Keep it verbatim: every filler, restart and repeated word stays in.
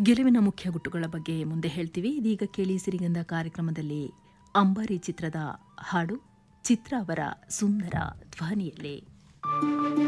ಗೆಲುವಿನ ಮುಖ್ಯ ಗುಟ್ಟುಗಳ ಬಗ್ಗೆ ಮುಂದೆ ಹೇಳ್ತೀವಿ. ಇದೀಗ ಕೇಳಿ ಸಿರಿಗಂಧ ಕಾರ್ಯಕ್ರಮದಲ್ಲಿ ಅಂಬಾರಿ ಚಿತ್ರದ ಹಾಡು ಚಿತ್ರ ಅವರ ಸುಂದರ ಧ್ವನಿಯಲ್ಲಿ.